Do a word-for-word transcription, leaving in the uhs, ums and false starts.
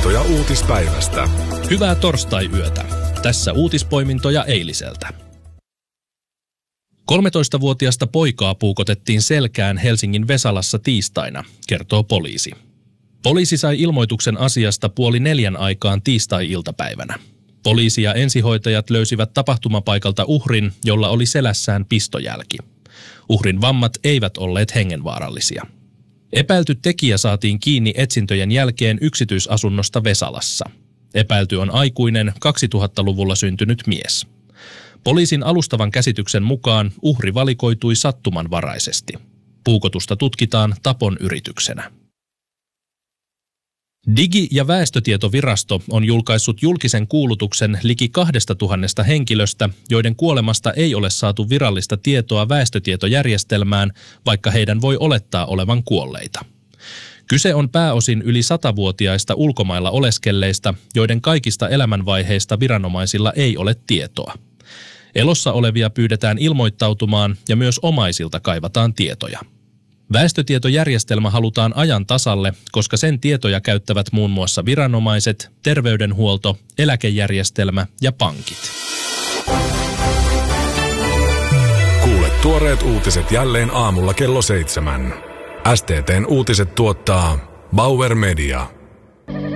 Uutispoimintoja uutispäivästä. Hyvää torstai-yötä. Tässä uutispoimintoja eiliseltä. kolmetoistavuotiasta poikaa puukotettiin selkään Helsingin Vesalassa tiistaina, kertoo poliisi. Poliisi sai ilmoituksen asiasta puoli neljän aikaan tiistai-iltapäivänä. Poliisi ja ensihoitajat löysivät tapahtumapaikalta uhrin, jolla oli selässään pistojälki. Uhrin vammat eivät olleet hengenvaarallisia. Epäilty tekijä saatiin kiinni etsintöjen jälkeen yksityisasunnosta Vesalassa. Epäilty on aikuinen, kaksituhattaluvulla syntynyt mies. Poliisin alustavan käsityksen mukaan uhri valikoitui sattumanvaraisesti. Puukotusta tutkitaan tapon yrityksenä. Digi- ja väestötietovirasto on julkaissut julkisen kuulutuksen liki kahdesta tuhannesta henkilöstä, joiden kuolemasta ei ole saatu virallista tietoa väestötietojärjestelmään, vaikka heidän voi olettaa olevan kuolleita. Kyse on pääosin yli satavuotiaista ulkomailla oleskelleista, joiden kaikista elämänvaiheista viranomaisilla ei ole tietoa. Elossa olevia pyydetään ilmoittautumaan ja myös omaisilta kaivataan tietoja. Väestötietojärjestelmä halutaan ajan tasalle, koska sen tietoja käyttävät muun muassa viranomaiset, terveydenhuolto, eläkejärjestelmä ja pankit. Kuule tuoreet uutiset jälleen aamulla kello seitsemän. S T T:n uutiset tuottaa Bauer Media.